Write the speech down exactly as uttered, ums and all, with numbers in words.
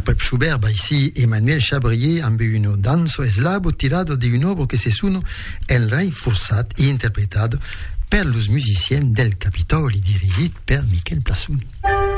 Pep Schubert, ici Emmanuel Chabrier amb un danzo eslavo tirado di un'opera che si suona El Re Forçat e interpretato per los musiciens del Capitoli dirigit per Michel Plasson.